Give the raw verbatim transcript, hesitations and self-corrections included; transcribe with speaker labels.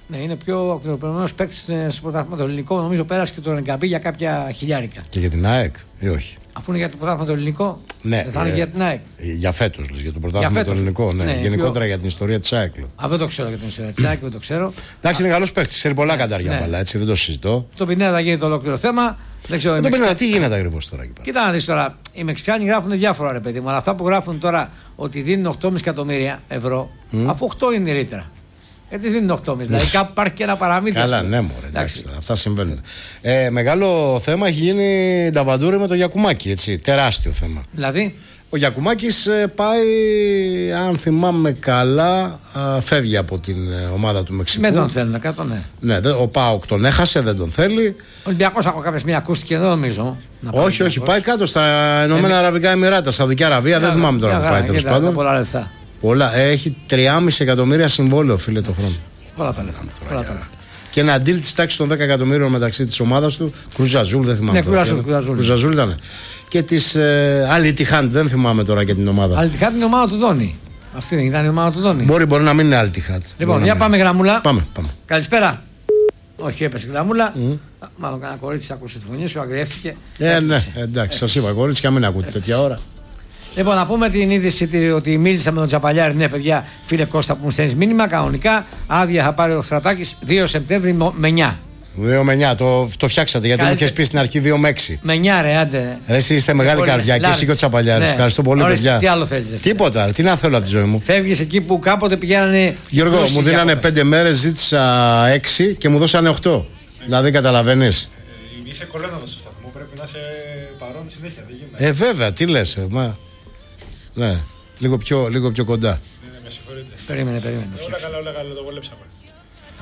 Speaker 1: Ναι, είναι πιο ακτινοπληρωμένος παίκτης στο πρωτάθλημα το ελληνικό. Νομίζω πέρασε και τον Εγκαμπή για κάποια χιλιάρικα.
Speaker 2: Και για την ΑΕΚ ή όχι?
Speaker 1: Αφού είναι για το πρωτάθλημα το ελληνικό,
Speaker 2: ναι,
Speaker 1: δεν θα είναι
Speaker 2: ε,
Speaker 1: για την ΑΕΚ.
Speaker 2: Για φέτος, για το πρωτάθλημα το ελληνικό. Ναι. Ναι, γενικότερα πιο... για την ιστορία της ΑΕΚ.
Speaker 1: Α, δεν το ξέρω για την ιστορία της ΑΕΚ, δεν το ξέρω.
Speaker 2: Εντάξει, είναι καλός παίκτης, ξέρει πολλά καντάρια ναι. μπαλά, έτσι δεν το συζητώ.
Speaker 1: Το Πινέδα γίνεται ολόκληρο θέμα. Δεν ξέρω.
Speaker 2: Το Πινέδα, τι γίνεται ακριβώς τώρα εκεί πέρα?
Speaker 1: Κοίτα να δεις τώρα, οι Μεξικάνοι γράφουν διάφορα ρε παιδί μου, αλλά αυτά που γράφουν τώρα ότι δίνουν οκτώ κόμμα πέντε εκατομμύρια ευρώ, mm. αφού οκτώ είναι η ρήτρα. Γιατί δίνουν οκτώ κόμμα πέντε, δηλαδή κάπου υπάρχει και ένα παραμύθι.
Speaker 2: Καλά, ναι, μωρέ, εντάξει, αυτά συμβαίνουν. Ε, μεγάλο θέμα έχει γίνει Νταβαντούρη με το Γιακουμάκη, έτσι. Τεράστιο θέμα.
Speaker 1: Δηλαδή.
Speaker 2: Ο Γιακουμάκης πάει, αν θυμάμαι καλά, φεύγει από την ομάδα του Μεξικού.
Speaker 1: Δεν τον θέλουν, κάτω, ναι.
Speaker 2: Ναι, ο ΠΑΟΚ τον έχασε, δεν τον θέλει.
Speaker 1: Ο Ολυμπιακός από κάποια στιγμή ακούστηκε εδώ, νομίζω.
Speaker 2: Όχι, όχι, πάει κάτω στα Ηνωμένα Αραβικά Εμιράτα, Σαουδική Αραβία, δεν θυμάμαι τώρα που πάει τέλος πάντων.
Speaker 1: Πολλά λεφτά.
Speaker 2: Πολλά. Έχει τρία κόμμα πέντε εκατομμύρια συμβόλαιο, φίλε, το χρόνο.
Speaker 1: Πολλά τα λεφτά. Πολλά τα λεφτά.
Speaker 2: Και ένα deal τη τάξη των δέκα εκατομμύριων μεταξύ τη ομάδα του, Κρουζαζούλ, δεν θυμάμαι.
Speaker 1: Ναι, Κρουζαζούλ, Κρουζαζούλ.
Speaker 2: Κρουζαζούλ ήταν. Και τη ε, Αλιτιχάντ, δεν θυμάμαι τώρα και την ομάδα.
Speaker 1: Αλιτιχάντ είναι η ομάδα του Δόνη. Αυτή δεν ήταν η ομάδα του Δόνη.
Speaker 2: Μπορεί, μπορεί να μην είναι Αλιτιχάντ.
Speaker 1: Λοιπόν, για πάμε γραμμούλα.
Speaker 2: Πάμε, πάμε.
Speaker 1: Καλησπέρα. Όχι, έπεσε γραμμούλα. Mm. Μάλλον κανένα κορίτσι άκουσε τη φωνή σου, αγριεύτηκε.
Speaker 2: Ε, ναι, εντάξει, σα είπα κορίτσια, μην ακούτε τέτοια ώρα.
Speaker 1: Λοιπόν, να πούμε την είδηση ότι μίλησα με τον Τσαπαλιάρη. Ναι, παιδιά, φίλε Κώστα που μου στέλνει μήνυμα. Κανονικά άδεια θα πάρει ο Στρατάκης δύο Σεπτέμβρη με εννιά.
Speaker 2: δύο με εννιά, το, το φτιάξατε γιατί Καλύτε... μου είχε πει στην αρχή δύο με έξι.
Speaker 1: Με εννιά, ρε, άντε.
Speaker 2: Ρε, εσύ είστε μεγάλη πολύ, καρδιά και εσύ και ο Τσαπαλιάρης. Ναι. Ευχαριστώ πολύ, Ωραία, παιδιά.
Speaker 1: Τι άλλο θέλει?
Speaker 2: Τίποτα, τι να θέλω από τη ζωή μου.
Speaker 1: Φεύγει εκεί που κάποτε πηγαίνανε.
Speaker 2: Γιώργο, μου δίνανε πέντε μέρες, ζήτησα έξι και μου δώσανε οκτώ. Δηλαδή καταλαβαίνει.
Speaker 3: Είσαι κολόναδος στο σταθμό, πρέπει να είσαι παρόν συνέχεια.
Speaker 2: Ε, βέβαια, τι λες, ε, μα. Ναι, λίγο πιο, λίγο πιο κοντά.
Speaker 3: Ναι, ναι, με συγχωρείτε.
Speaker 1: Περίμενε, περίμενε.
Speaker 3: Όλα καλά, όλα καλά, το βολέψαμε.